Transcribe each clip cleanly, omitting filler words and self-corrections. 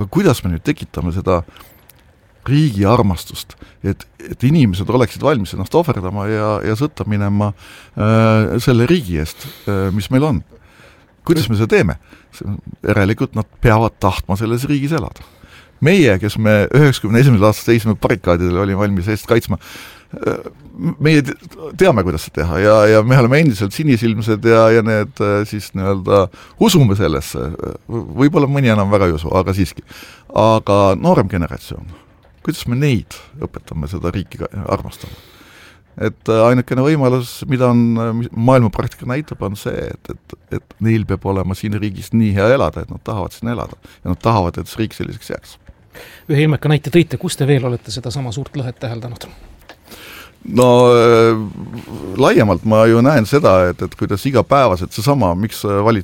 kuidas me nüüd tekitame seda riigi armastust, et inimesed oleksid valmis ennast ohverdama ja sõtta minema selle riigi eest, mis meil on. Kuidas me seda teeme? Järelikult nad peavad tahtma selles riigis elada. Meie, kes me 91. aastast seisime barrikaadidel, olime valmis eest kaitsma, meie teame, kuidas seda teha ja me oleme endiselt sinisilmsed ja need siis nii-öelda usume sellesse. Võib-olla mõni enam väga ei usu, aga siiski. Aga noorem generatsioon, kuidas me neid õpetame seda riiki armastama? Et ainukene võimalus, mida maailmapraktika näitab, on see, et neil peab olema siin riigis nii hea elada, et nad tahavad siin elada ja nad tahavad, et see riik selliseks jääks. Ühe ilmeka näite tõite, kus te veel olete seda sama suurt lõhet täheldanud? No laiemalt ma ju näen seda, et kuidas igapäevaselt seesama, miks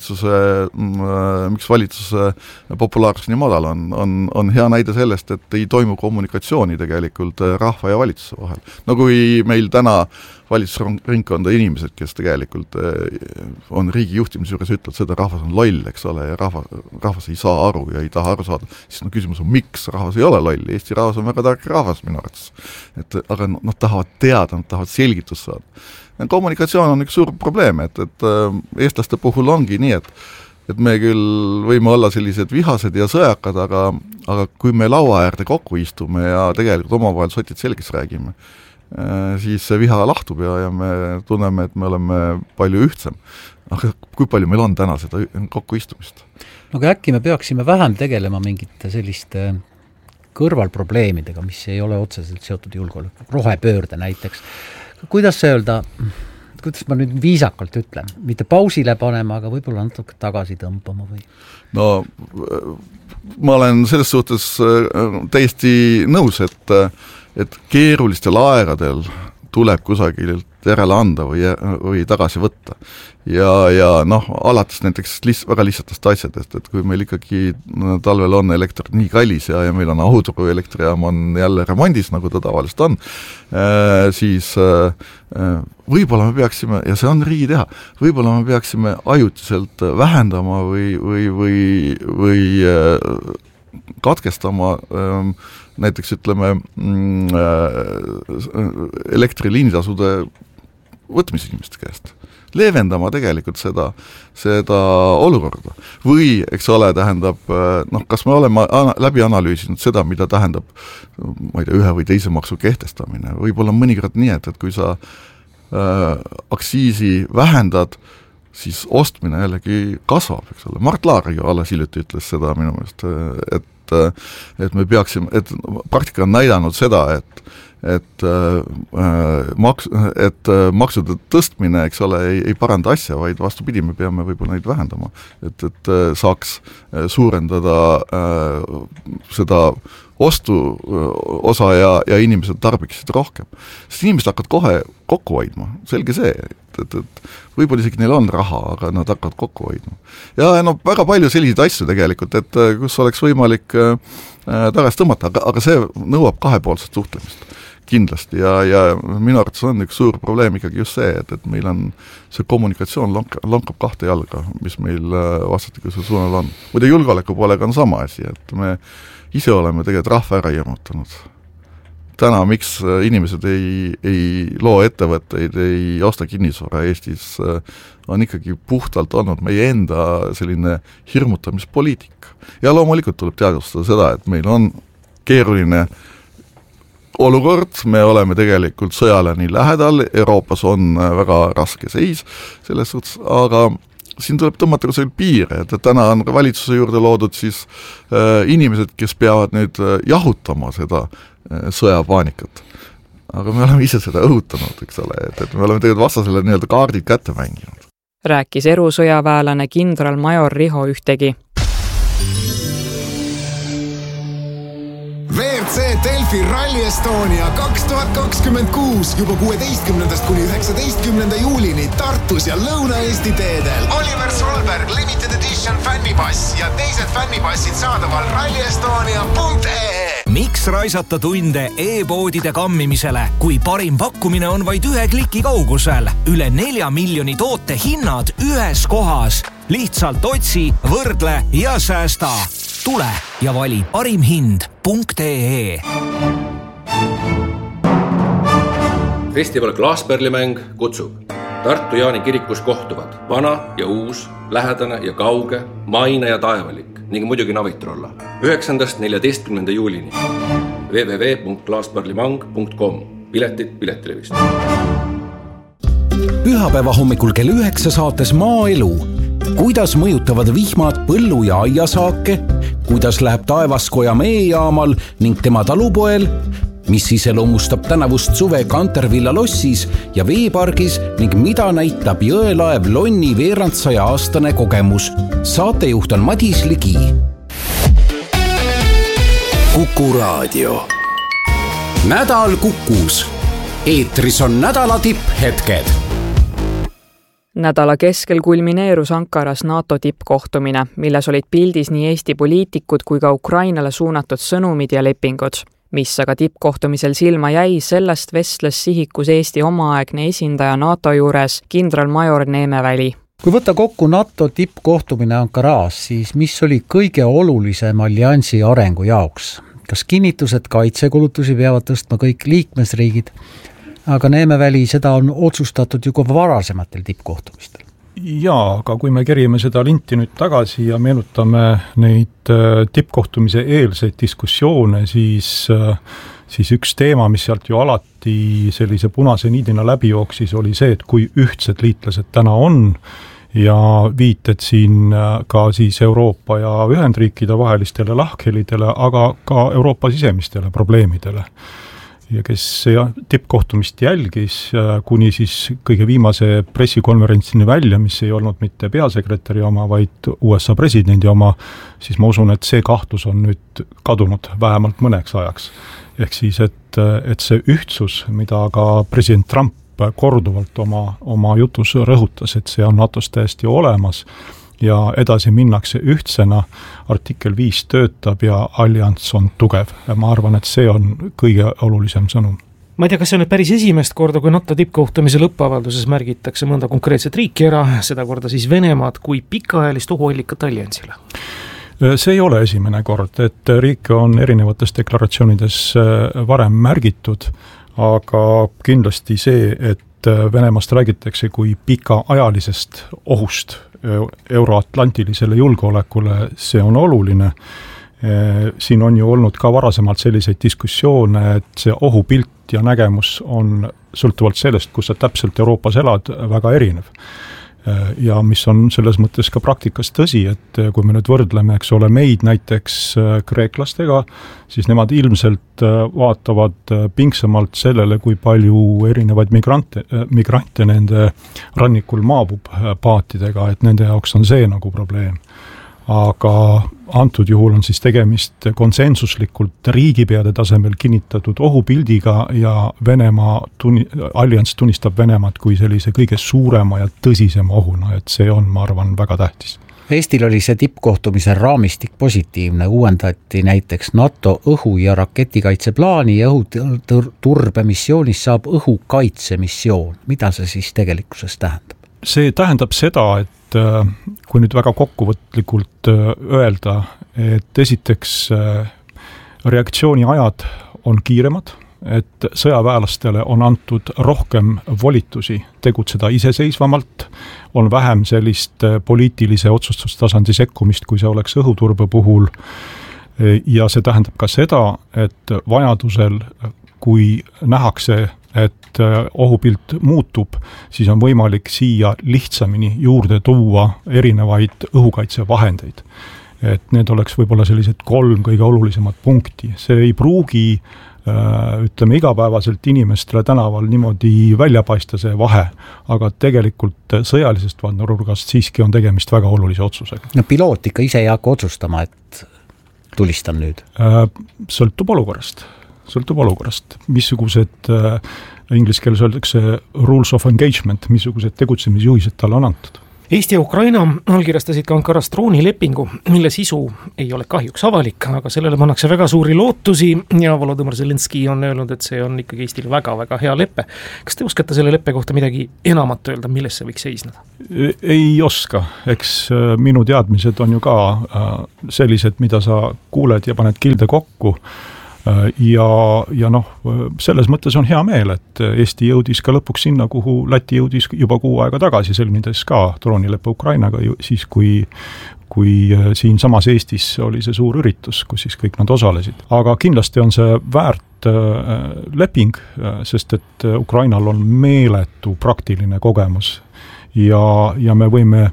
valitsuse populaarsus nii madal on hea näide sellest, et ei toimu kommunikatsiooni tegelikult rahva ja valitsuse vahel. No kui meil täna valitsusringkonda inimesed, kes tegelikult on riigi juhtimise juures ütlevad seda, rahvas on loll, eks ole, ja rahvas ei saa aru ja ei taha aru saada, siis küsimus on, miks rahvas ei ole loll? Eesti rahvas on väga tark rahvas minu arvates. Aga nad tahavad teada, nad tahavad selgitust saada. Kommunikatsioon on üks suur probleem, et eestlaste puhul ongi nii, et me küll võime olla sellised vihased ja sõjakad, aga kui me laua äärde kokku istume ja tegelikult omavahel sotid selgeks räägime, siis see viha lahtub ja me tunneme, et me oleme palju ühtsem. Aga kui palju meil on täna seda kokkuistumist? No aga äkki me peaksime vähem tegelema mingite selliste kõrvalprobleemidega, mis ei ole otseselt seotud julgeoleku, rohepöörde näiteks. Kuidas öelda, kuidas ma nüüd viisakalt ütlen, mitte pausile panema, aga võib-olla natuke tagasi tõmbama või? No, ma olen selles suhtes täiesti nõus, et keerulistel aegadel tuleb kusagilt järele anda või tagasi võtta. Ja alates näiteks väga lihtsatest asjadest, et kui meil ikkagi talvel on elekter nii kallis ja meil on Ahuturu elektrijaam on jälle remondis, nagu ta tavaliselt on, siis võib-olla me peaksime, ja see on riigi teha, võib-olla me peaksime ajutiselt vähendama või katkestama näiteks ütleme elektriliinitasude võtmise inimeste käest. Leevendama tegelikult seda olukorda. Või, eks ole, tähendab, kas me oleme läbi analüüsinud seda, mida tähendab ma ei tea, ühe või teise maksu kehtestamine. Võib-olla mõnikord nii, et kui sa aktsiisi vähendad, siis ostmine jällegi kasvab, eks ole. Mart Laar ju alles hiljuti ütles seda minu meelest, et me peaksime, et praktika on näidanud seda, et maksude tõstmine, eks ole, ei paranda asja, vaid vastupidi, me peame võib-olla neid vähendama, et saaks suurendada seda ostu osa ja inimesed tarbiksid rohkem. Sest inimesed hakkavad kohe kokku hoidma, selge see, et võib-olla isegi neil on raha, aga nad hakkavad kokku hoidma. Ja väga palju selliseid asju tegelikult, et kus oleks võimalik tagasi tõmmata, aga see nõuab kahepoolset suhtlemist kindlasti ja minu arvates on üks suur probleem ikkagi just see, et meil on see kommunikatsioon lonkab kahte jalga, mis meil vastatikuse suunal on. Muide julgeoleku poolega on sama asi, et me ise oleme tegelikult rahva ära hirmutanud. Täna, miks inimesed ei loo ettevõtteid, ei osta kinnisvara Eestis, on ikkagi puhtalt olnud meie enda selline hirmutamispoliitika. Ja loomulikult tuleb teadvustada seda, et meil on keeruline olukord, me oleme tegelikult sõjale nii lähedal, Euroopas on väga raske seis selles suhtes, aga siin tuleb tõmmata kusagil piire, et täna on valitsuse juurde loodud siis inimesed, kes peavad nüüd jahutama seda sõjapaanikat. Aga me oleme ise seda õhutanud, eks ole, et me oleme tegelikult vastasele nii-öelda kaardid kätte mänginud. Rääkis erusõjaväelane kindralmajor Riho Ühtegi. WRC Delfi Rally Estonia 2026 juba 16. kuni 19. juulini Tartus ja Lõuna-Eesti teedel. Oliver Solberg Limited Edition fännipass ja teised fännipassid saadaval rallyestonia.ee. Miks raisata tunde e-poodide kammimisele, kui parim pakkumine on vaid 1 kliki kaugusel? Üle 4 miljoni toote hinnad ühes kohas. Lihtsalt otsi, võrdle ja säästa. Tule ja vali parimhind.ee. Festival Klaasperlimäng kutsub. Tartu Jaani kirikus kohtuvad vana ja uus, lähedane ja kauge, maine ja taevalik ning muidugi Navitrolla. 9.–14. juulini. www.klaasperlimang.com. Piletid Piletilevist. Pühapäeva hommikul kell 9 saates Maaelu. Kuidas mõjutavad vihmad põllu- ja aiasaake? Kuidas läheb Taevaskoja meejaamal ning tema talupoel? Mis iseloomustab tänavust suve Kantervilla lossis ja veepargis ning mida näitab jõelaev Lonni veerand 100-aastane kogemus? Saatejuht on Madis Ligi. Kuku Raadio. Nädal Kukus. Eetris on nädala tipphetked. Nädala keskel kulmineerus Ankaras NATO tippkohtumine, milles olid pildis nii Eesti poliitikud kui ka Ukrainale suunatud sõnumid ja lepingud. Mis aga tippkohtumisel silma jäi, sellest vestles sihikus Eesti omaaegne esindaja NATO juures kindralmajor Neemeväli. Kui võtta kokku NATO tippkohtumine Ankaras, siis mis oli kõige olulisem alliansi arengu jaoks? Kas kinnitus, et kaitsekulutusi peavad tõstma kõik liikmesriigid? Aga Neemeväli, seda on otsustatud ju ka varasematel tippkohtumistel. Jaa, aga kui me kerime seda linti nüüd tagasi ja meenutame neid tippkohtumise eelseid diskussioone, siis üks teema, mis sealt ju alati sellise punase niidina läbi jooksis, oli see, et kui ühtsed liitlased täna on ja viited siin ka siis Euroopa ja Ühendriikide vahelistele lahkhelidele, aga ka Euroopa sisemistele probleemidele. Ja kes tippkohtumist jälgis kuni siis kõige viimase pressikonverentsini välja, mis ei olnud mitte peasekretäri oma, vaid USA presidendi oma, siis ma usun, et see kahtlus on nüüd kadunud vähemalt mõneks ajaks. Ehk siis, et see ühtsus, mida ka president Trump korduvalt oma jutus rõhutas, et see on NATOs täiesti olemas, ja edasi minnakse ühtsena, artikkel 5 töötab ja allianss on tugev. Ma arvan, et see on kõige olulisem sõnum. Ma ei tea, kas see on päris esimest korda, kui NATO tippkohtumise lõppavalduses märgitakse mõnda konkreetset riiki ära, seda korda siis Venemaad kui pikaajalist ohuallikat alliansile? See ei ole esimene kord, et riike on erinevates deklaratsioonides varem märgitud, aga kindlasti see, et Venemaast räägitakse kui pikaajalisest ohust euroatlantilisele julgeolekule, see on oluline. Siin on ju olnud ka varasemalt selliseid diskussioone, et see ohupilt ja nägemus on sõltuvalt sellest, kus sa täpselt Euroopas elad, väga erinev. Ja mis on selles mõttes ka praktikas tõsi, et kui me nüüd võrdleme, eks ole, meid näiteks kreeklastega, siis nemad ilmselt vaatavad pingsamalt sellele, kui palju erinevaid migrante nende rannikul maabub paatidega, et nende jaoks on see nagu probleem. Aga antud juhul on siis tegemist konsensuslikult riigipeade tasemel kinnitatud ohupildiga ja Venemaa allianss tunnistab Venemaad kui sellise kõige suurema ja tõsisema ohuna, et see on, ma arvan, väga tähtis. Eestil oli see tippkohtumise raamistik positiivne, uuendati näiteks NATO õhu- ja raketikaitseplaani ja õhuturbemissioonist saab õhukaitsemissioon. Mida see siis tegelikkuses tähendab? See tähendab seda, et kui nüüd väga kokkuvõtlikult öelda, et esiteks reaktsiooniajad on kiiremad, et sõjaväelastele on antud rohkem volitusi tegutseda iseseisvamalt, on vähem sellist poliitilise otsustustasandi sekkumist, kui see oleks õhuturbe puhul, ja see tähendab ka seda, et vajadusel, kui nähakse, et ohupilt muutub, siis on võimalik siia lihtsamini juurde tuua erinevaid õhukaitsevahendeid. Et need oleks võib-olla sellised 3 kõige olulisemat punkti. See ei pruugi, ütleme, igapäevaselt inimestele tänaval niimoodi välja paista see vahe, aga tegelikult sõjalisest vaatenurgast siiski on tegemist väga olulise otsusega. No piloot ikka ise ei hakka otsustama, et tulistan nüüd? Sõltub olukorrast. Missugused inglise keeles öeldakse rules of engagement, missugused tegutsemisjuhised talle on antud. Eesti ja Ukraina allkirjastasid ka Ankaras droonilepingu, mille sisu ei ole kahjuks avalik, aga sellele pannakse väga suuri lootusi ja Volodõmõr Zelenskõi on öelnud, et see on ikkagi Eestile väga-väga hea leppe. Kas te oskate selle leppe kohta midagi enamat öelda, milles see võiks seisneda? Ei oska, eks minu teadmised on ju ka sellised, mida sa kuuled ja paned kilde kokku. Ja noh, selles mõttes on hea meel, et Eesti jõudis ka lõpuks sinna, kuhu Läti jõudis juba 6 aega tagasi, sõlmides ka droonileppe Ukrainaga, siis kui siin samas Eestis oli see suur üritus, kus siis kõik nad osalesid. Aga kindlasti on see väärt leping, sest et Ukrainal on meeletu praktiline kogemus ja me võime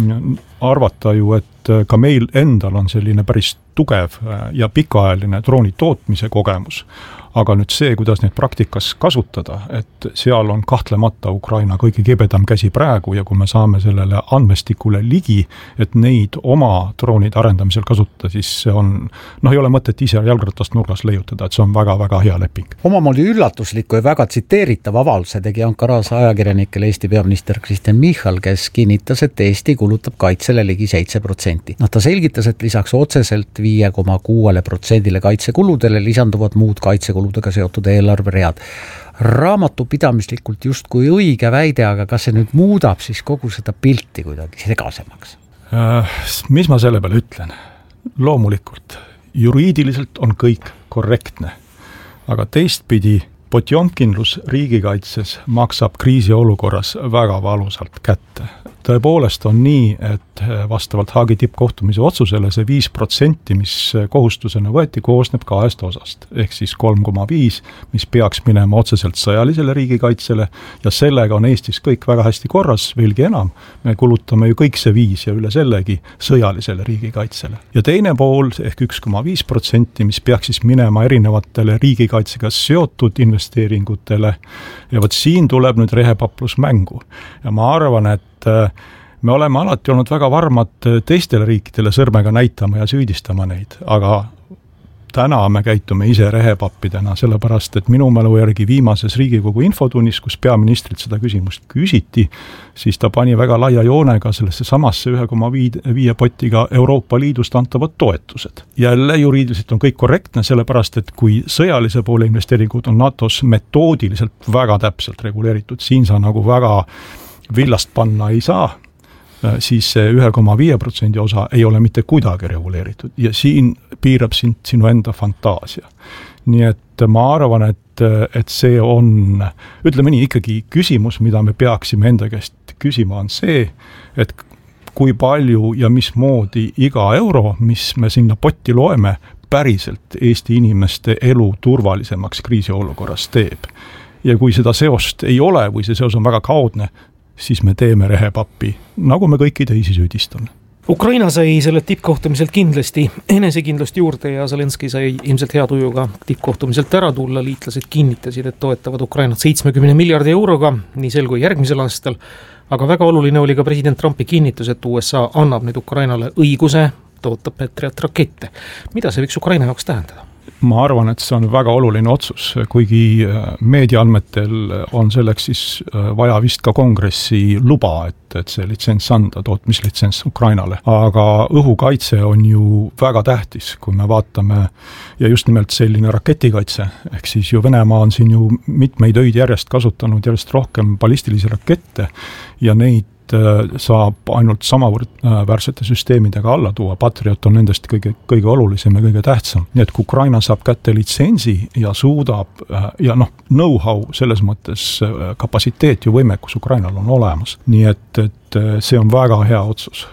arvata ju, et ka meil endal on selline päris tugev ja pikaajaline drooni tootmise kogemus, aga nüüd see, kuidas neid praktikas kasutada, et seal on kahtlemata Ukraina kõige kibedam käsi praegu ja kui me saame sellele andmestikule ligi, et neid oma droonide arendamisel kasutada, siis see on, ei ole mõtet ise jalgratast nurgas leiutada, et see on väga-väga hea leping. Omamoodi üllatusliku ja väga tsiteeritav avalduse tegi Ankaras ajakirjanikele Eesti peaminister Kristen Michal, kes kinnitas, et Eesti kulutab kaitsele ligi 7%. Ta selgitas, et lisaks otseselt 5,6% kaitsekuludele lisanduvad muud kaitsekuludega seotud eelarveread. Raamatupidamislikult justkui õige väide, aga kas see nüüd muudab siis kogu seda pilti kuidagi segasemaks? Mis ma selle peale ütlen? Loomulikult, juriidiliselt on kõik korrektne, aga teistpidi potjomkinlus riigikaitses maksab kriisiolukorras väga valusalt kätte. Tõepoolest on nii, et vastavalt Haagi tippkohtumise otsusele see 5%, mis kohustusena võeti, koosneb 2 osast. Ehk siis 3,5, mis peaks minema otseselt sõjalisele riigikaitsele ja sellega on Eestis kõik väga hästi korras, veelgi enam. Me kulutame ju kõik see 5 ja üle sellegi sõjalisele riigikaitsele. Ja teine pool, ehk 1,5%, mis peaks siis minema erinevatele riigikaitsega seotud investeeringutele ja vot siin tuleb nüüd rehepaplus mängu. Ja ma arvan, et me oleme alati olnud väga varmad teistele riikidele sõrmega näitama ja süüdistama neid, aga täna me käitume ise rehepappidena, sellepärast, et minu mälu järgi viimases Riigikogu infotunnis, kus peaministrilt seda küsimust küsiti, siis ta pani väga laia joonega sellesse samasse 1,5 potiga Euroopa Liidust antavad toetused. Jälle juriidiliselt on kõik korrektne, sellepärast, et kui sõjalise poole investeeringud on NATOs metoodiliselt väga täpselt reguleeritud, siin sa nagu väga villast panna ei saa, siis see 1,5% osa ei ole mitte kuidagi reguleeritud ja siin piirab sinu enda fantaasia. Nii et ma arvan, et see on, ütleme nii, ikkagi küsimus, mida me peaksime enda käest küsima, on see, et kui palju ja mismoodi iga euro, mis me sinna potti loeme, päriselt Eesti inimeste elu turvalisemaks kriisiolukorras teeb. Ja kui seda seost ei ole või see seos on väga kaudne, siis me teeme rehepappi, nagu me kõiki teisi süüdistame. Ukraina sai selle tippkohtumiselt kindlasti enesekindlust juurde ja Zelenskõi sai ilmselt hea tujuga tippkohtumiselt ära tulla. Liitlased kinnitasid, et toetavad Ukrainat 70 miljardi euroga, nii sel kui järgmisel aastal. Aga väga oluline oli ka president Trumpi kinnitus, et USA annab nüüd Ukrainale õiguse toota Patriot rakette. Mida see võiks Ukraina jaoks tähendada? Ma arvan, et see on väga oluline otsus, kuigi meediaandmetel on selleks siis vaja vist ka kongressi luba, et see litsents anda, tootmislitsents Ukrainale. Aga õhukaitse on ju väga tähtis, kui me vaatame ja just nimelt selline raketikaitse, ehk siis ju Venemaa on siin ju mitmeid öid järjest kasutanud järjest rohkem ballistilisi rakette ja neid saab ainult samavõrdsete süsteemidega alla tuua. Patriot on nendest kõige olulisem ja kõige tähtsam. Nii et kui Ukraina saab kätte litsensi ja suudab ja know-how selles mõttes kapatsiteet ja võimekus Ukrainal on olemas. Nii et see on väga hea otsus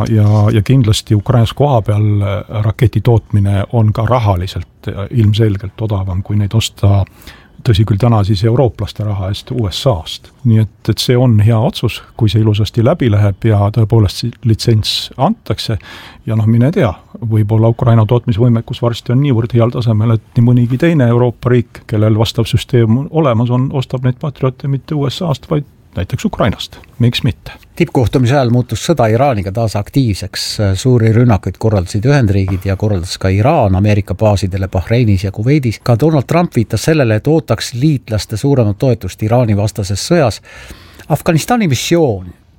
ja kindlasti Ukrainas koha peal raketi tootmine on ka rahaliselt ilmselgelt odavam, kui neid osta tõsi küll täna siis eurooplaste raha eest USA-st. Nii et see on hea otsus, kui see ilusasti läbi läheb ja tõepoolest litsents antakse ja mine tea, võib-olla Ukraina tootmisvõimekus varsti on niivõrd heal tasemel, et nii mõnigi teine Euroopa riik, kellel vastav süsteem olemas on, ostab neid patriote mitte USA-st, vaid näiteks Ukrainast. Miks mitte? Tippkohtumise ajal muutus sõda Iraaniga taas aktiivseks. Suuri rünnakuid korraldasid Ühendriigid ja korraldas ka Iraan Ameerika baasidele Bahreinis ja Kuveidis. Ka Donald Trump viitas sellele, et ootaks liitlaste suuremat toetust Iraani vastases sõjas. Afganistani missioon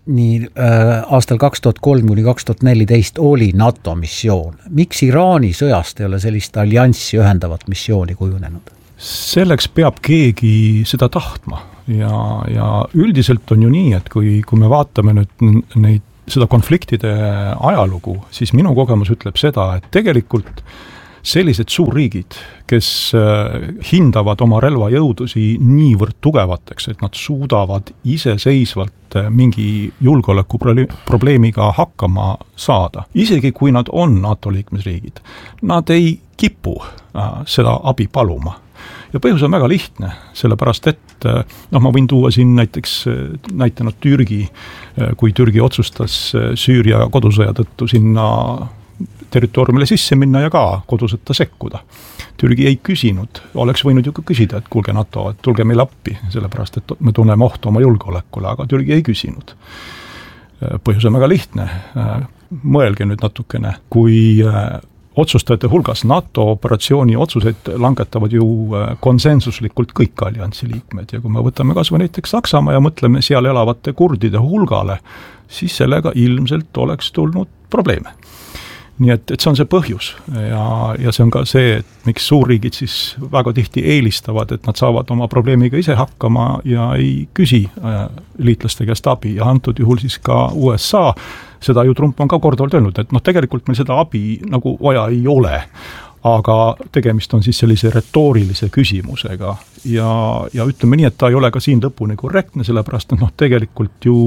aastal 2003–2014 oli NATO missioon. Miks Iraani sõjast ei ole sellist allianssi ühendavat missiooni kujunenud? Selleks peab keegi seda tahtma ja üldiselt on ju nii, et kui me vaatame nüüd seda konfliktide ajalugu, siis minu kogemus ütleb seda, et tegelikult sellised suurriigid, kes hindavad oma relvajõudusi niivõrd tugevateks, et nad suudavad iseseisvalt mingi julgeolekuprobleemiga hakkama saada. Isegi kui nad on NATO liikmesriigid, nad ei kipu seda abi paluma. Ja põhjus on väga lihtne, sellepärast et ma võin tuua siin näitanud Türgi, kui Türgi otsustas Süüria kodusõja tõttu sinna territooriumile sisse minna ja ka kodusõtta sekkuda. Türgi ei küsinud, oleks võinud ju küsida, et kuulge NATO, et tulge meile appi, sellepärast et me tunneme ohtu oma julgeolekule, aga Türgi ei küsinud. Põhjus on väga lihtne, mõelge nüüd natukene, kui otsustajate hulgas NATO operatsiooni otsuseid langetavad ju konsensuslikult kõik alliansi liikmed ja kui me võtame kas või näiteks Saksamaa ja mõtleme seal elavate kurdide hulgale, siis sellega ilmselt oleks tulnud probleeme. Nii et see on see põhjus ja see on ka see, et miks suurriigid siis väga tihti eelistavad, et nad saavad oma probleemiga ise hakkama ja ei küsi liitlaste käest abi ja antud juhul siis ka USA. Seda ju Trump on ka korduvalt öelnud, et tegelikult meil seda abi nagu vaja ei ole, aga tegemist on siis sellise retoorilise küsimusega ja ütleme nii, et ta ei ole ka siin lõpuni korrektne, sellepärast et tegelikult ju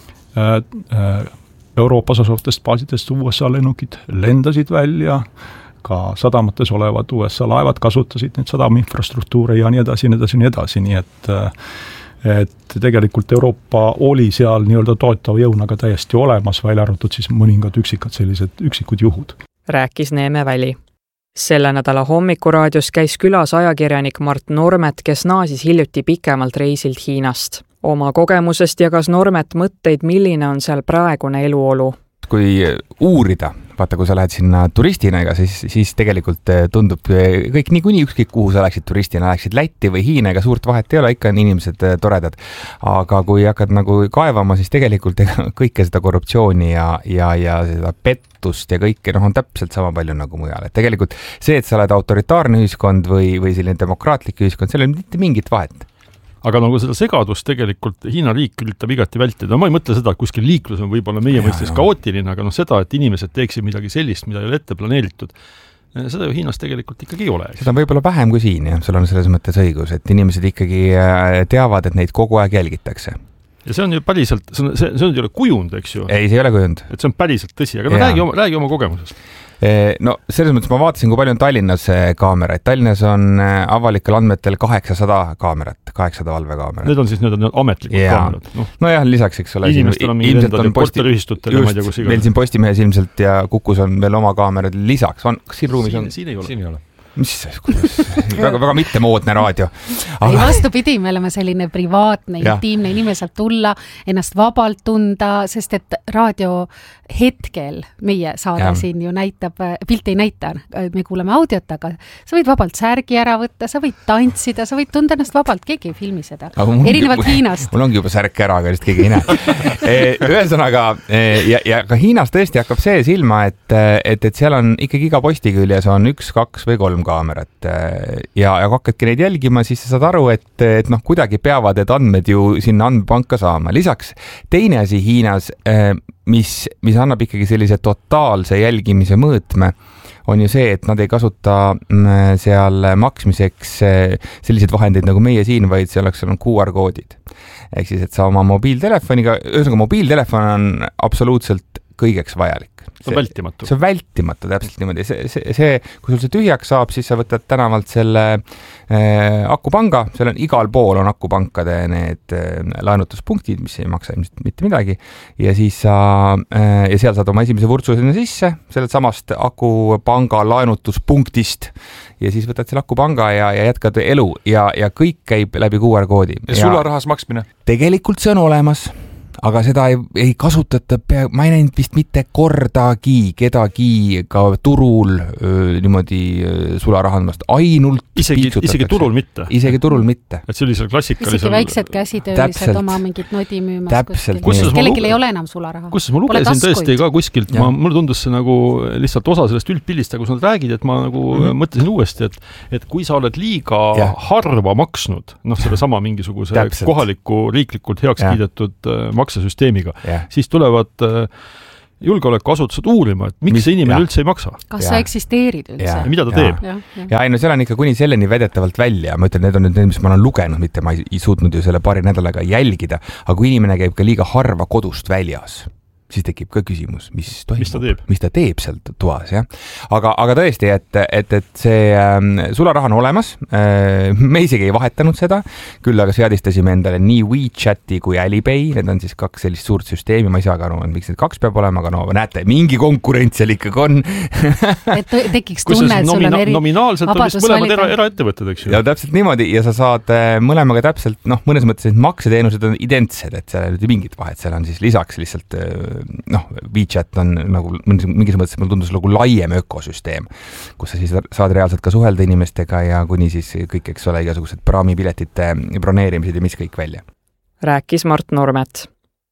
Euroopas asuvatest baasidest USA lennukid lendasid välja, ka sadamates olevad USA laevad kasutasid neid sadama infrastruktuure ja nii edasi, nii et tegelikult Euroopa oli seal nii-öelda toetav jõunaga täiesti olemas, välja arvatud siis mõningad üksikud juhud. Rääkis Neeme Väli. Selle nädala Hommikuraadios käis külas ajakirjanik Mart Normet, kes naasis hiljuti pikemalt reisilt Hiinast. Oma kogemusest jagas Normet mõtteid, milline on seal praegune eluolu. Kui uurida, vaata kui sa lähed sinna turistina, siis tegelikult tundub kõik niikuinii ükskõik kuhu sa läksid turistina, läksid Lätti või Hiina, ega suurt vahet ei ole, ikka on inimesed toredad. Aga kui hakkad nagu kaevama, siis tegelikult kõike seda korruptsiooni ja seda pettust ja kõike on täpselt sama palju nagu mujal. Et tegelikult see, et sa oled autoritaarne ühiskond või selline demokraatlik ühiskond, seal ei mitte mingit vahet. Aga nagu seda segadust tegelikult Hiina riik üritab igati vältida. Ma ei mõtle seda, et kuskil liiklus on võib-olla meie mõistes kaootiline, aga seda, et inimesed teeksid midagi sellist, mida ei ole ette planeeritud, seda ju Hiinas tegelikult ikkagi ei ole. Seda on võib-olla vähem kui siin, ja sul on selles mõttes õigus, et inimesed ikkagi teavad, et neid kogu aeg jälgitakse. Ja see on ju päriselt, see on ju kujund, eks ju? Ei, see ei ole kujund. Et see on päriselt tõsi, aga räägi oma kogemusest. No selles mõttes ma vaatasin, kui palju on Tallinnas kaameraid. Tallinnas on avalikel andmetel 800 kaamerat, 800 valvekaamerat. Need on siis need ametlikud kaamerad. No jah, lisaks, eks ole. Inimestel on mingi endal korteriühistutel ja ma ei tea, kus iga. Meil siin Postimehes ilmselt ja Kukus on veel oma kaamerad lisaks. Kas siin ruumis on? Siin ei ole. Mis väga mittemoodne raadio. Ei vastupidi, me oleme selline privaatne, intiimne inimene saab tulla, ennast vabalt tunda, sest et raadio hetkel meie saade siin ju näitab, pilt ei näita, me kuuleme audiot, aga sa võid vabalt särgi ära võtta, sa võid tantsida, sa võid tunda ennast vabalt, keegi ei filmi seda. Erinevalt Hiinast. Mul ongi juba särk ära, aga lihtsalt keegi ei näe. Ühesõnaga, ja ka Hiinas tõesti hakkab see silma, et seal on ikkagi iga posti küljes on 1, 2 või 3 kaamerat ja kui hakkadki neid jälgima, siis sa saad aru, et kuidagi peavad need andmed ju sinna andmepanka saama. Lisaks teine asi Hiinas, mis annab ikkagi sellise totaalse jälgimise mõõtme, on ju see, et nad ei kasuta seal maksmiseks selliseid vahendeid nagu meie siin, vaid seal on QR-koodid. Ehk siis, et sa oma mobiiltelefoniga, mobiiltelefon on absoluutselt kõigeks vajalik. See on vältimatu. See on vältimatu, täpselt niimoodi. See, kui sul see tühjaks saab, siis sa võtad tänavalt selle akupanga, seal on igal pool on akupankade need laenutuspunktid, mis ei maksa mitte midagi, ja siis ja seal saad oma esimese vurtsu sinna sisse, sellelt samast akupanga laenutuspunktist, ja siis võtad selle akupanga ja jätkad elu ja kõik käib läbi QR-koodi. Ja sularahas maksmine? Tegelikult see on olemas. aga seda ei kasutata ma ei näinud vist mitte kordagi kedagi ka turul niimoodi sularahandamast, ainult isegi turul mitte. Isegi turul mitte. Et see oli seal klassikalisel... Isegi väiksed käsitöölised oma mingid nodi müümas kuskil. Kellelgi ei ole enam sularaha. Kus ma lugesin tõesti ka kuskilt, mulle tundus see nagu lihtsalt osa sellest üldpildist, kus nad räägid, et ma nagu mõtlesin uuesti, et kui sa oled liiga harva maksnud, selle sama mingisuguse kohaliku riiklikult heaks kiidetud maksesüsteemiga, siis tulevad julgeolekuasutused uurima, et miks see inimene üldse ei maksa. Kas sa eksisteerid üldse? Mida ta teeb? Ja ei, no seal on ikka kuni selleni väidetavalt välja. Ma ütlen, need on need, mis ma olen lugenud, mitte ma ei suutnud ju selle paari nädalaga jälgida, aga kui inimene käib ka liiga harva kodust väljas, siis tekib ka küsimus, mis ta teeb seal toas, jah. Aga tõesti, et see sularaha on olemas, me isegi ei vahetanud seda, küll aga seadistasime endale nii WeChati kui Alipay, need on siis kaks sellist suurt süsteemi, ma ei saa ka aru, miks need kaks peab olema, aga näete, mingi konkurents seal ikkagi on. Et tekiks tunne, et sul on nominaalselt on vist mõlemad eraettevõtted, eks ju. Ja täpselt niimoodi, ja sa saad mõlemaga täpselt, mõnes mõttes makseteenused on identsed, et seal ei ole mingit vahet, seal on siis lisaks lihtsalt WeChat on nagu mingis mõttes mulle tundus nagu laiem ökosüsteem, kus sa siis saad reaalselt ka suhelda inimestega ja kuni siis kõik, eks ole, igasugused praamipiletite broneerimised ja mis kõik välja. Rääkis Mart Normet.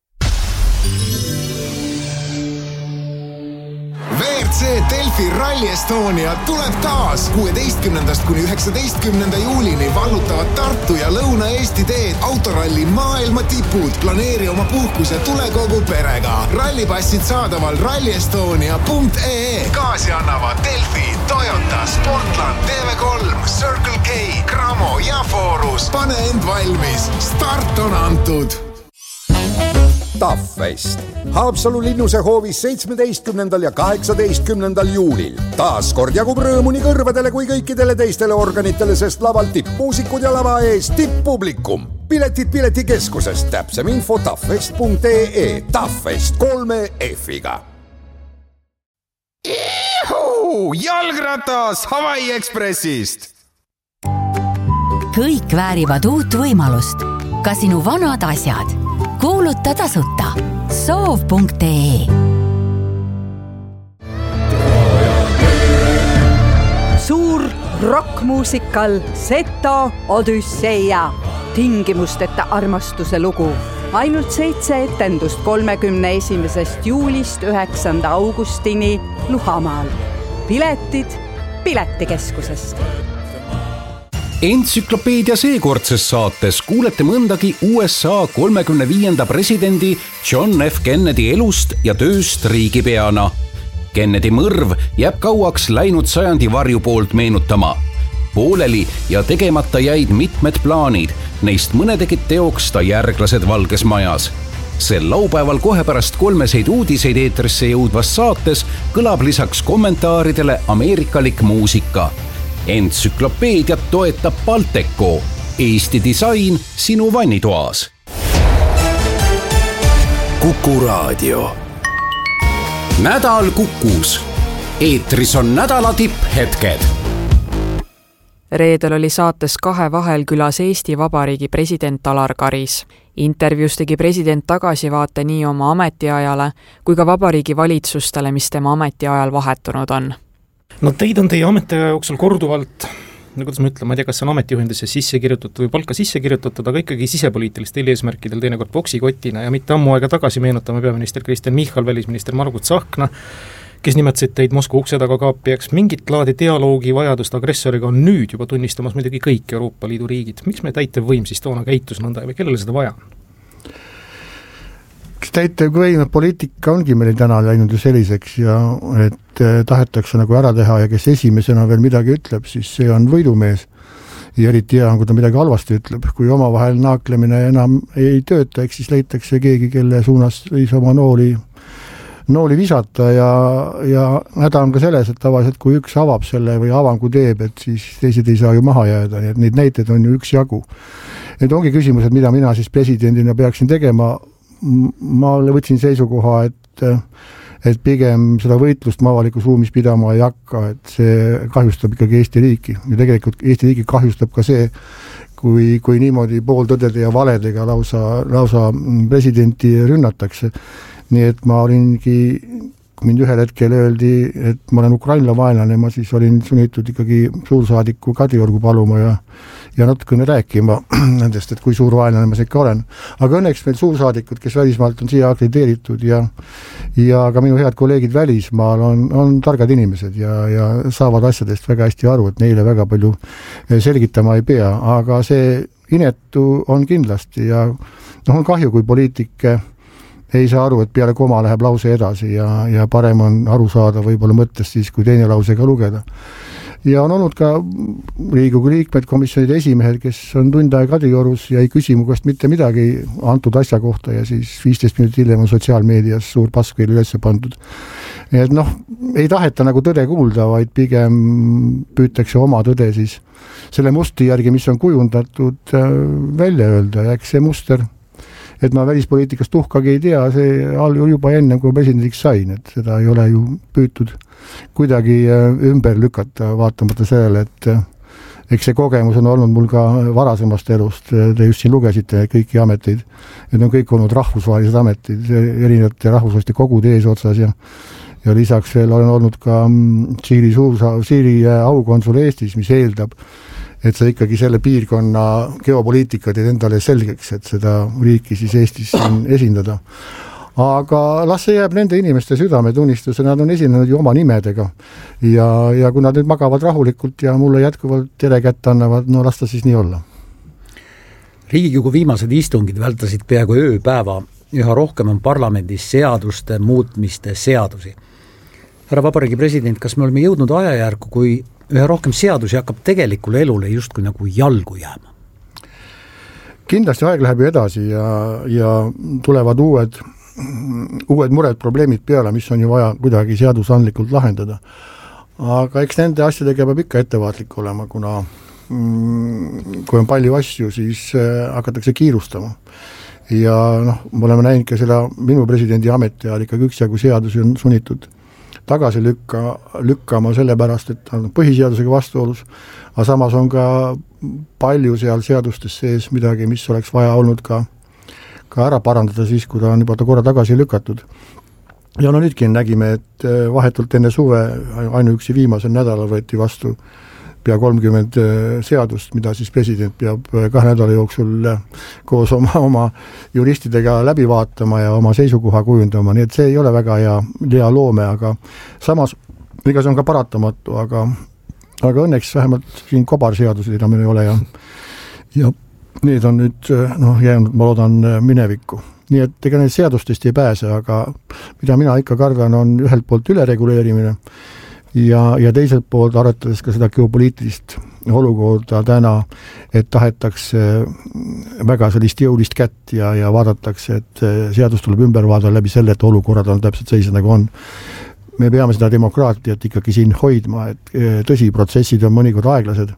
WRC Delfi Rally Estonia tuleb taas 16. kuni 19. juulini vallutavad Tartu ja Lõuna-Eesti teed autoralli maailma tipud. Planeeri oma puhkuse tule kogu perega. Rallipassid saadaval rallyestonia.ee. Kaasi annavad Delfi, Toyota, Sportland, TV3, Circle K, Cramo ja Forus. Pane end valmis. Start on antud. Taffest. Haapsalu linnuse hoovis 17. ja 18. juulil. Taas kord jagub rõõmu nii kõrvadele kui kõikidele teistele organitele, sest laval tippmuusikud ja lava ees tipppublikum. Piletid piletikeskusest, täpsem info taffest.ee. Taffest 3 F-iga. Jalgratas Hawaii Expressist! Kõik väärivad uut võimalust. Ka sinu vanad asjad. Kuuluta tasuta. Soov.ee. Suur rockmuusikal Seto Odüsseia. Tingimusteta armastuse lugu. Ainult 7 etendust 31. juulist 9. augustini Luhamaal. Piletid piletikeskusest. Entsüklopeedia seekordses saates kuulete mõndagi USA 35. presidendi John F. Kennedy elust ja tööst riigipeana. Kennedy mõrv jääb kauaks läinud sajandi varju poolt meenutama. Pooleli ja tegemata jäid mitmed plaanid, neist mõne tegid teoks ta järglased Valges Majas. Sel laupäeval kohe pärast 3 uudiseid eetrisse jõudvas saates kõlab lisaks kommentaaridele ameerikalik muusika. Entsüklopeediat toetab Balteco. Eesti disain sinu vannitoas. Kuku Raadio. Nädal Kukus. Eetris on nädala tipphetked. Reedel oli saates Kahe vahel külas Eesti Vabariigi president Alar Karis. Intervjuus tegi president tagasivaate nii oma ametiajale kui ka vabariigi valitsustele, mis tema ametiajal vahetunud on. No teid on teie ametiaja jooksul korduvalt, kuidas ma ütlen, ma ei tea, kas see on ametijuhendisse sisse kirjutatud või palka sisse kirjutatud, aga ikkagi sisepoliitilistel eesmärkidel teinekord boksikotina ja mitte ammu aega tagasi meenutame peaminister Kristen Michal, välisminister Margus Tsahkna, kes nimetasid teid Moskva ukse taga kaapijaks. Mingit laadi dialoogi vajadust agressoriga on nüüd juba tunnistamas muidugi kõik Euroopa Liidu riigid. Miks me täitevvõim siis toona käitus nõnda või kellele seda vaja? Täitevvõime poliitika ongi meil täna läinud ju selliseks ja et tahetakse nagu ära teha ja kes esimesena veel midagi ütleb, siis see on võidumees. Ja eriti hea on, kui ta midagi halvasti ütleb. Kui omavahel naaklemine enam ei tööta, eks siis leitakse keegi, kelle suunas võis oma nooli visata ja häda on ka selles, et tavaliselt kui üks avab selle või avangu teeb, et siis teised ei saa ju maha jääda, nii et neid näiteid on ju üks jagu. Need ongi küsimused, mida mina siis presidendina peaksin tegema. Ma võtsin seisukoha, et pigem seda võitlust ma avalikus ruumis pidama ei hakka, et see kahjustab ikkagi Eesti riiki ja tegelikult Eesti riiki kahjustab ka see, kui niimoodi pooltõdede ja valedega lausa presidenti rünnatakse. Nii et ma olingi, kui mind ühel hetkel öeldi, et ma olen ukrainla vaenlane, ma siis olin sunnitud ikkagi suursaadiku Kadriorgu paluma ja natukene rääkima nendest, et kui suur vaenlane ma ikka olen. Aga õnneks meil suursaadikud, kes välismaalt on siia akrediteeritud ja ka minu head kolleegid välismaal on targad inimesed ja saavad asjadest väga hästi aru, et neile väga palju selgitama ei pea, aga see inetu on kindlasti ja on kahju, kui poliitik ei saa aru, et peale koma läheb lause edasi ja parem on aru saada võib-olla mõttest siis, kui teine lause ka lugeda. Ja on olnud ka Riigikogu liikmed, komisjonide esimehed, kes on tund aega Kadriorus ja ei küsi mu käest mitte midagi antud asja kohta ja siis 15 minutit hiljem on sotsiaalmeedias suur paskvil üles pandud. Et ei taheta nagu tõde kuulda, vaid pigem püütakse oma tõde siis selle mustri järgi, mis on kujundatud välja öelda ja eks see muster et ma välispoliitikast uhkagi ei tea, see juba enne, kui presidendiks sain, et seda ei ole ju püütud kuidagi ümber lükata, vaatamata sellele, et eks see kogemus on olnud mul ka varasemast elust, te just siin lugesite kõiki ameteid, need on kõik olnud rahvusvahelised ametid, erinevate rahvusvaheliste kogude eesotsas ja lisaks veel olen olnud ka Siiri aukonsul Eestis, mis eeldab, et sa ikkagi selle piirkonna geopoliitika teed endale selgeks, et seda riiki siis Eestis esindada. Aga las see jääb nende inimeste südametunnistuse, nad on esinenud ju oma nimedega ja kui nad nüüd magavad rahulikult ja mulle jätkuvalt tere kätt annavad, no las ta siis nii olla. Riigikogu viimased istungid vältasid peaaegu ööpäeva, üha rohkem on parlamendis seaduste muutmiste seadusi. Härra Vabariigi president, kas me oleme jõudnud ajajärku, kui üha rohkem seadusi hakkab tegelikule elule justkui nagu jalgu jääma? Kindlasti aeg läheb ju edasi ja tulevad uued mured, probleemid peale, mis on ju vaja kuidagi seadusandlikult lahendada. Aga eks nende asjadega peab ikka ettevaatlik olema, kuna kui on palju asju, siis hakatakse kiirustama. Ja me oleme näinud ka seda minu presidendi ameti ajal ikkagi üksjagu seadusi on sunnitud tagasi lükkama sellepärast, et on põhiseadusega vastuolus, aga samas on ka palju seal seadustes sees midagi, mis oleks vaja olnud ka ära parandada siis, kui ta on juba korra tagasi lükatud. Ja nüüdki nägime, et vahetult enne suve ainuüksi viimasel nädalal võeti vastu pea 30 seadust, mida siis president peab 2 nädala jooksul koos oma juristidega läbi vaatama ja oma seisukoha kujundama, nii et see ei ole väga hea loome, aga samas, ega see on ka paratamatu, aga õnneks vähemalt siin kobarseadused enam ei ole ja need on nüüd jäänud, ma loodan, minevikku. Nii et ega need seadustest ei pääse, aga mida mina ikka kardan, on ühelt poolt ülereguleerimine ja teiselt poolt arvatades ka seda geopoliitilist olukorda täna, et tahetakse väga sellist jõulist kätt ja vaadatakse, et seadus tuleb ümber vaadata läbi selle, et olukorrad on täpselt sellised nagu on. Me peame seda demokraatiat ikkagi siin hoidma, et tõsi, protsessid on mõnikord aeglased,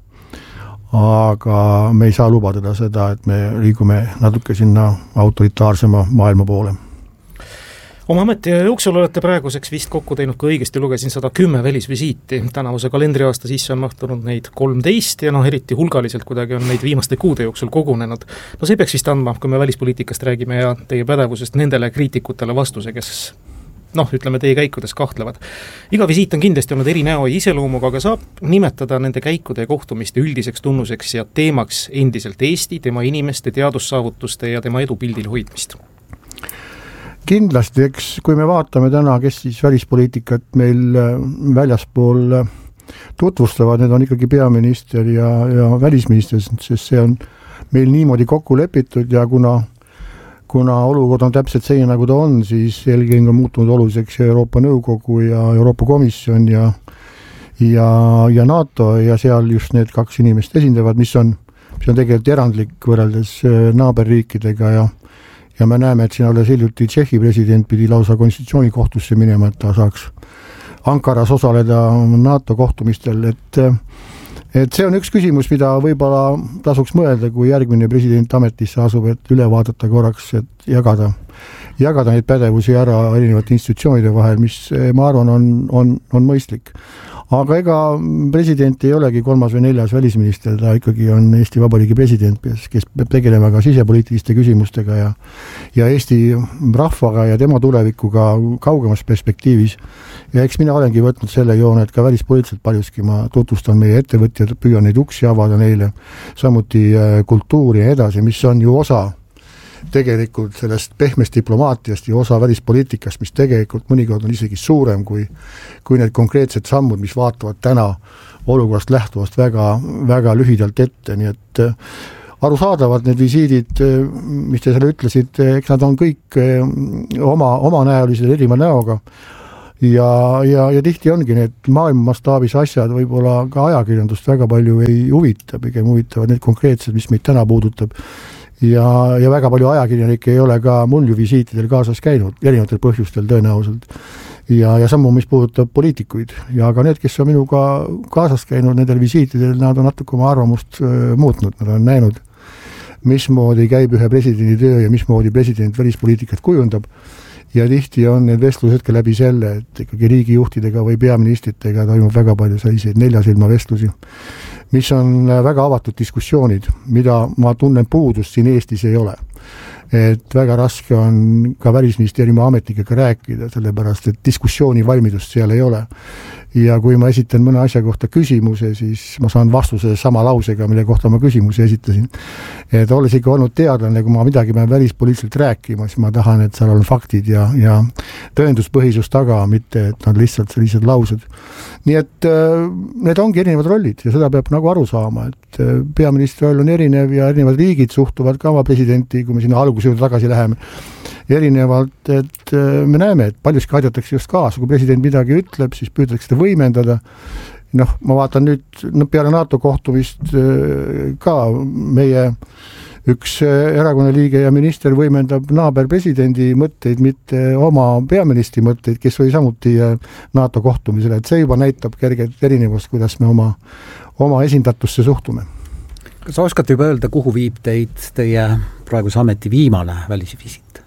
aga me ei saa lubada seda, et me liigume natuke sinna autoritaarsema maailma poole. Oma ametiaja jooksul olete praeguseks vist kokku teinud, kui õigesti lugesin, 110 välisvisiiti. Tänavuse kalendriaasta sisse on mahtunud neid 13 ja eriti hulgaliselt kuidagi on neid viimaste kuude jooksul kogunenud. See peaks vist andma, kui me välispoliitikast räägime ja teie pädevusest nendele kriitikutele vastuse, kes ütleme, teie käikudes kahtlevad. Iga visiit on kindlasti olnud eri näo ja iseloomuga, aga saab nimetada nende käikude ja kohtumiste üldiseks tunnuseks ja teemaks endiselt Eesti, tema inimeste, teadussaavutuste ja tema edupildil hoidmist. Kindlasti, eks kui me vaatame täna, kes siis välispoliitikat meil väljaspool tutvustavad, need on ikkagi peaminister ja välisminister, sest see on meil niimoodi kokku lepitud ja kuna olukord on täpselt selline, nagu ta on, siis eelkõige on muutunud oluliseks Euroopa Nõukogu ja Euroopa Komisjon ja NATO ja seal just need 2 inimest esindavad, mis on tegelikult erandlik võrreldes naaberriikidega ja me näeme, et siin alles hiljuti Tšehhi president pidi lausa konstitutsioonikohtusse minema, et ta saaks Ankaras osaleda NATO kohtumistel, et see on üks küsimus, mida võib-olla tasuks mõelda, kui järgmine president ametisse asub, et üle vaadata korraks, et jagada neid pädevusi ära erinevate institutsioonide vahel, mis ma arvan on mõistlik. aga ega president ei olegi 3. või 4. välisminister, ta ikkagi on Eesti Vabariigi president, kes peab tegelema ka sisepoliitiliste küsimustega ja Eesti rahvaga ja tema tulevikuga kaugemas perspektiivis. Ja eks mina olengi võtnud selle joone, et ka välispoliitiliselt paljuski ma tutvustan meie ettevõtjad, püüan neid uksi avada neile, samuti kultuuri ja edasi, mis on ju osa tegelikult sellest pehmest diplomaatiast ja osa välispoliitikast, mis tegelikult mõnikord on isegi suurem kui need konkreetsed sammud, mis vaatavad täna olukorrast lähtuvast väga lühidalt ette, nii et arusaadavad need visiidid, mis te selle ütlesid, eks nad on kõik omanäolised erineva näoga ja tihti ongi need maailma mastaabis asjad võib-olla ka ajakirjandust väga palju ei huvita, pigem huvitavad need konkreetsed, mis meid täna puudutab ja väga palju ajakirjanikke ei ole ka mul ju visiitidel kaasas käinud, erinevatel põhjustel tõenäoliselt ja sammu, mis puudutab poliitikuid ja ka need, kes on minuga kaasas käinud nendel visiitidel, nad on natuke oma arvamust muutnud, nad on näinud, mismoodi käib ühe presidendi töö ja mismoodi president välispoliitikat kujundab ja tihti on need vestlused ka läbi selle, et ikkagi riigijuhtidega või peaministritega toimub väga palju selliseid neljasilma vestlusi, mis on väga avatud diskussioonid, mida ma tunnen puudust siin Eestis ei ole. Et väga raske on ka välisministeeriumi ametnikega rääkida, sellepärast et diskussiooni valmidust seal ei ole. Ja kui ma esitan mõne asja kohta küsimuse, siis ma saan vastuse sama lausega, mille kohta ma küsimuse esitasin. Et olles ikka olnud teadlane, kui ma midagi pean välispoliitiliselt rääkima, siis ma tahan, et seal on faktid ja tõenduspõhisus taga, mitte et nad lihtsalt sellised laused. Nii et need ongi erinevad rollid ja seda peab nagu aru saama, et peaministri roll on erinev ja erinevad riigid suhtuvad ka oma presidenti, kui me sinna alguse juurde tagasi läheme, erinevalt, et me näeme, et paljuski aidatakse just kaasa, kui president midagi ütleb, siis püütakse seda võimendada. Noh, ma vaatan nüüd peale NATO kohtumist ka meie üks erakonnaliige ja minister võimendab naaberpresidendi mõtteid, mitte oma peaministri mõtteid, kes oli samuti NATO kohtumisele, et see juba näitab kerget erinevust, kuidas me oma esindatusse suhtume. Kas oskate juba öelda, kuhu viib teid teie praeguse ameti viimane välisvisiit?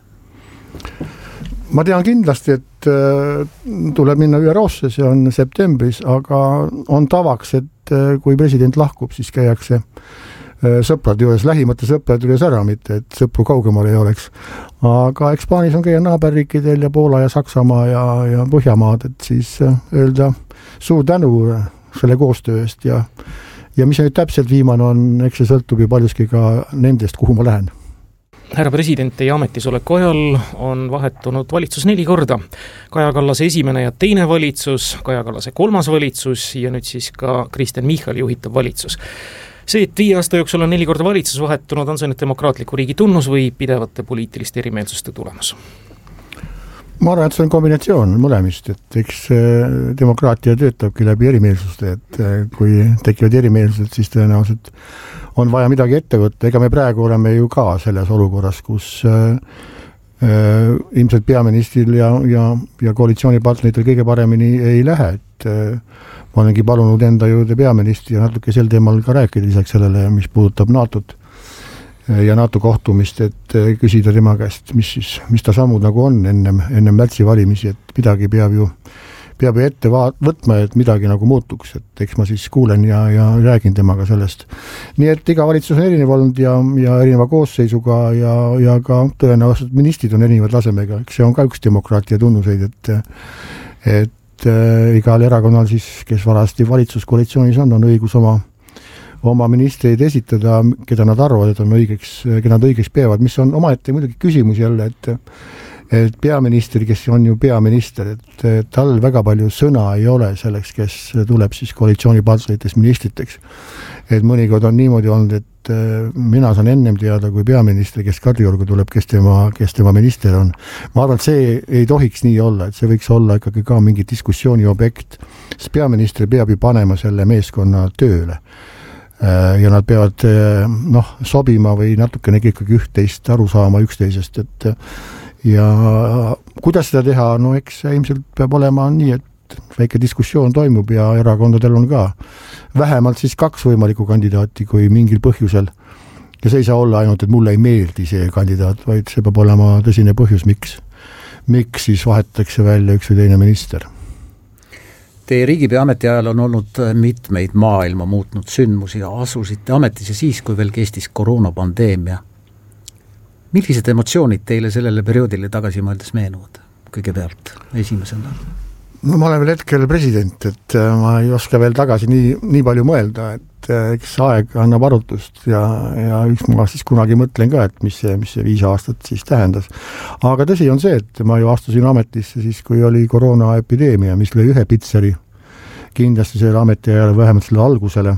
Ma tean kindlasti, et tuleb minna ÜRO-sse, see on septembris, aga on tavaks, et kui president lahkub, siis käiakse sõprad juures, lähimate sõprad juures ära, mitte et sõpru kaugemal ei oleks. Aga eks plaanis on käia naaberriikidel ja Poola ja Saksamaa ja Põhjamaad, et siis öelda suur tänu selle koostöö eest ja mis nüüd täpselt viimane on, eks see sõltub ju paljuski ka nendest, kuhu ma lähen. Härra president, teie ametisoleku ajal on vahetunud valitsus 4 korda. Kaja Kallase esimene ja teine valitsus, Kaja Kallase 3. valitsus ja nüüd siis ka Kristen Michali juhitav valitsus. See, et 5 aasta jooksul on 4 korda valitsus vahetunud, on see nüüd demokraatliku riigi tunnus või pidevate poliitiliste erimeelsuste tulemus? Ma arvan, et see on kombinatsioon mõlemist, et eks demokraatia töötabki läbi erimeelsuste, et kui tekivad erimeelsused, siis tõenäoliselt on vaja midagi ette võtta, ega me praegu oleme ju ka selles olukorras, kus ilmselt peaministril ja koalitsioonipartneritel kõige paremini ei lähe, et ma olengi palunud enda juurde peaministri ja natuke sel teemal ka rääkida lisaks sellele, mis puudutab NATO-t ja NATO kohtumist, et küsida tema käest, mis ta sammud nagu on ennem märtsi valimisi, et midagi peab ju ette võtma, et midagi nagu muutuks, et eks ma siis kuulen ja räägin temaga sellest. Nii et iga valitsus on erinev olnud ja erineva koosseisuga ja ka tõenäoliselt ministrid on erineva tasemega, eks see on ka üks demokraatia tunnuseid, et igal erakonnal siis, kes varasti valitsuskoalitsioonis on õigus oma ministreid esitada, keda nad arvavad, et on keda nad õigeks peavad, mis on omaette muidugi küsimus jälle, et peaminister, kes on ju peaminister, et tal väga palju sõna ei ole selleks, kes tuleb siis koalitsioonipartneritest ministriteks. Et mõnikord on niimoodi olnud, et mina saan ennem teada kui peaminister, kes Kadriorgu tuleb, kes tema minister on. Ma arvan, et see ei tohiks nii olla, et see võiks olla ikkagi ka mingi diskussiooni objekt, sest peaminister peab ju panema selle meeskonna tööle. Ja nad peavad sobima või natukenegi ikkagi üht-teist aru saama üksteisest, et ja kuidas seda teha, no eks ilmselt peab olema nii, et väike diskussioon toimub ja erakondadel on ka vähemalt siis 2 võimalikku kandidaati, kui mingil põhjusel ja see ei saa olla ainult, et mulle ei meeldi see kandidaat, vaid see peab olema tõsine põhjus, miks siis vahetatakse välja üks või teine minister. Teie riigipea ametiajal on olnud mitmeid maailma muutnud sündmusi ja asusite ametisse siis, kui veel kestis koroonapandeemia. Millised emotsioonid teile sellele perioodile tagasi mõeldes meenuvad kõigepealt esimesena? No ma olen veel hetkel president, et ma ei oska veel tagasi nii palju mõelda, et eks aeg annab arutust ja üks ma siis kunagi mõtlen ka, et mis see 5 aastat siis tähendas. Aga tõsi on see, et ma ju astusin ametisse siis, kui oli koroonaepideemia, mis lõi ühe pitseri kindlasti selle ametiajale, vähemalt selle algusele.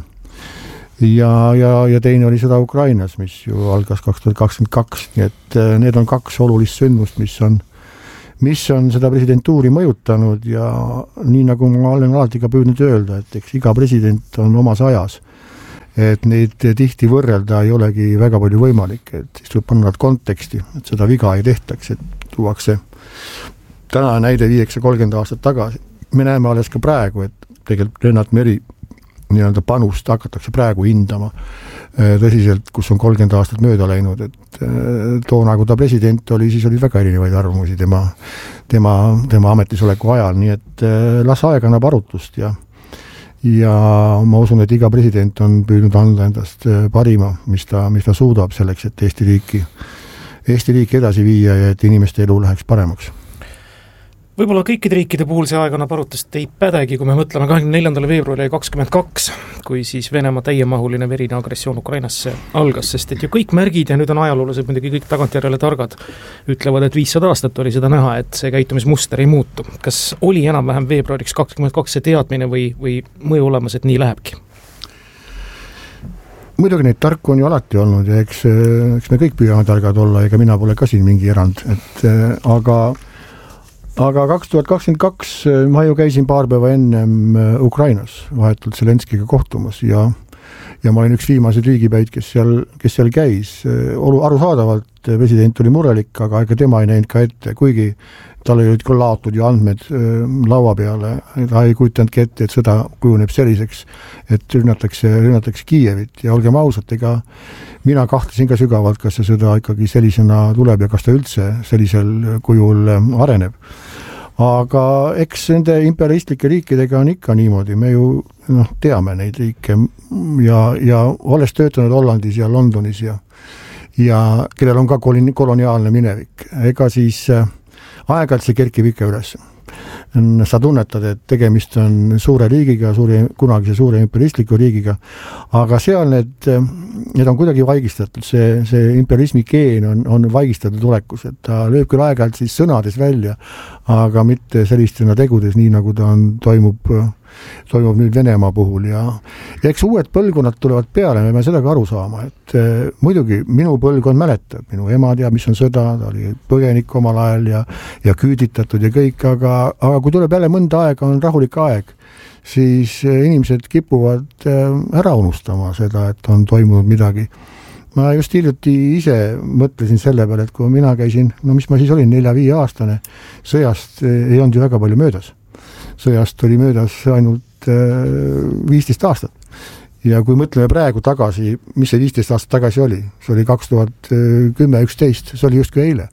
Ja teine oli seda Ukrainas, mis ju algas 2022, nii et need on 2 olulist sündmust, mis on seda presidentuuri mõjutanud ja nii nagu ma olen alati ka püüdnud öelda, et eks iga president on omas ajas, et neid tihti võrrelda ei olegi väga palju võimalik, et siis tuleb panna nad konteksti, et seda viga ei tehtaks, et tuuakse täna näide 5-30 aastat tagasi. Me näeme alles ka praegu, et tegelikult Lennart Meri nii-öelda panust hakatakse praegu hindama tõsiselt, kus on 30 aastat mööda läinud, et toona, kui ta president oli, siis oli väga erinevaid arvamusi tema ametisoleku ajal, nii et las aeg annab arutust ja ma usun, et iga president on püüdnud anda endast parima, mis ta suudab selleks, et Eesti riiki edasi viia ja et inimeste elu läheks paremaks. Võib-olla kõikide riikide puhul see aeg annab arutust ei pädegi, kui me mõtleme 24. veebruari 22, kui siis Venemaa täiemahuline verine agressioon Ukrainasse algas, sest et ju kõik märgid ja nüüd on ajaloolased muidugi kõik tagantjärele targad, ütlevad, et 500 aastat oli seda näha, et see käitumismuster ei muutu. Kas oli enam-vähem veebruariks 22 see teadmine või mõju olemas, et nii lähebki? Muidugi neid tarku on ju alati olnud ja eks me kõik püüame targad olla, ega mina pole ka siin mingi erand, et aga 2022 ma ju käisin paar päeva ennem Ukrainas vahetult Zelenskiga kohtumas ja ma olin üks viimaseid riigipäid, kes seal käis. Arusaadavalt president oli murelik, aga ega tema ei näinud ka ette, kuigi tal olid ka laotud ju andmed laua peale. Ta ei kujutanudki ette, et sõda kujuneb selliseks, et rünnatakse Kiievit ja olgem ausad, ega mina kahtlesin ka sügavalt, kas see sõda ikkagi sellisena tuleb ja kas ta üldse sellisel kujul areneb. Aga eks nende imperialistlike riikidega on ikka niimoodi, me ju teame neid riike ja olles töötanud Hollandis ja Londonis ja kellel on ka koloniaalne minevik, ega siis aeg-ajalt see kerkib ikka üles. Sa tunnetad, et tegemist on suure riigiga, kunagise suure imperialistliku riigiga, aga seal need on kuidagi vaigistatud, see imperialismi geen on vaigistatud olekus, et ta lööb küll aeg-ajalt siis sõnades välja, aga mitte sellistena tegudes, nii nagu ta toimub nüüd Venemaa puhul ja eks uued põlvkonnad tulevad peale, me peame seda ka aru saama, et muidugi minu põlvkond mäletab, minu ema teab, mis on sõda, ta oli põgenik omal ajal ja küüditatud ja kõik, aga kui tuleb jälle mõnda aega, on rahulik aeg, siis inimesed kipuvad ära unustama seda, et on toimunud midagi. Ma just hiljuti ise mõtlesin selle peale, et kui mina käisin, mis ma siis olin, 4-5 aastane, sõjast ei olnud ju väga palju möödas. Sõjast oli möödas ainult 15 aastat. Ja kui mõtleme praegu tagasi, mis see 15 aastat tagasi oli? See oli 2010-11, see oli justkui eile.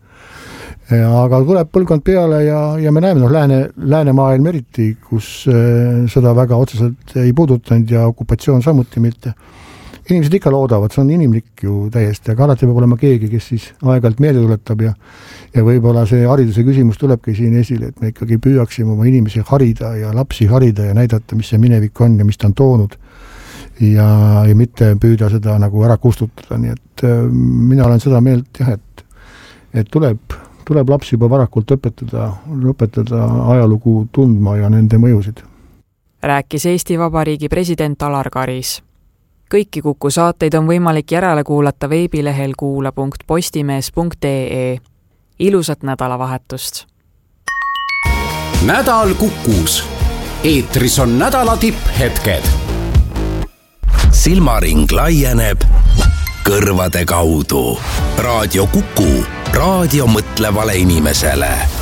Aga tuleb põlvkond peale ja me näeme, läänemaailm eriti, kus seda väga otseselt ei puudutanud ja okupatsioon samuti mitte. Inimesed ikka loodavad, see on inimlik ju täiesti, aga alati peab olema keegi, kes siis aeg-ajalt meelde tuletab ja võib-olla see hariduse küsimus tulebki siin esile, et me ikkagi püüaksime oma inimesi harida ja lapsi harida ja näidata, mis see minevik on ja mis ta on toonud ja mitte püüda seda nagu ära kustutada, nii et mina olen seda meelt jah, et tuleb lapsi juba varakult õpetada ajalugu tundma ja nende mõjusid. Rääkis Eesti Vabariigi president Alar Karis. Kõiki Kuku saateid on võimalik järele kuulata veebilehel kuula.postimees.ee. Ilusat nädalavahetust! Nädal Kukus. Eetris on nädala tipphetked. Silmaring laieneb kõrvade kaudu. Raadio Kuku. Raadio mõtlevale inimesele.